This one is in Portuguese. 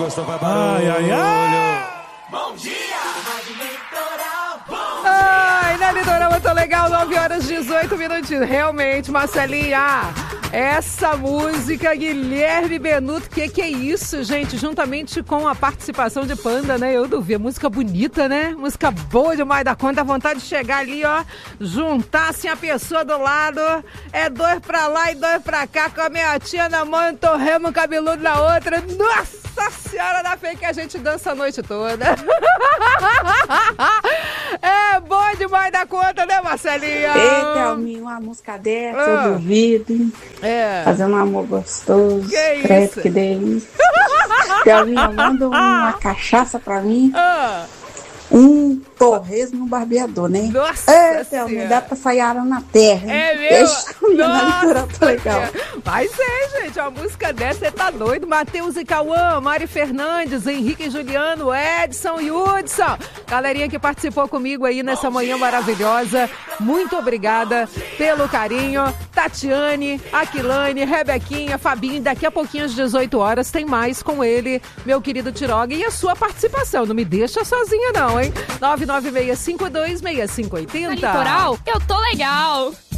gosta, vai barulho. Ai, ai, ai. Bom dia! Ai, na Litoral eu tô legal, 9h18. Realmente, Marcelinha, essa música, Guilherme Benuto, que é isso, gente? Juntamente com a participação de Panda, né? Eu duvido, música bonita, né? Música boa demais da conta, vontade de chegar ali, ó, juntar assim a pessoa do lado, é 2 pra lá e 2 pra cá, com a minha tia na mão e torremos cabeludo na outra. Nossa Senhora da Fé, que a gente dança a noite toda. É bom demais da conta, né, Marcelinha? Ei, Thelminha, uma música dessa, eu duvido. Fazendo um amor gostoso. Que credo, isso? que delícia. Thelminha, manda uma cachaça pra mim. Um torresmo no barbeador, né? Nossa Thelminha, dá pra sair arando na terra. É mesmo? Deixa a minha na litoral, tá legal. Mas gente, uma música dessa, você tá doido? Matheus e Cauã, Mari Fernandes, Henrique e Juliano, Edson e Hudson. Galerinha que participou comigo aí nessa manhã maravilhosa. Muito obrigada pelo carinho. Tatiane, Aquilane, Rebequinha, Fabinho. Daqui a pouquinho às 18 horas tem mais com ele, meu querido Tiroga. E a sua participação, não me deixa sozinha não, hein? 996526580. Na Litoral, eu tô legal.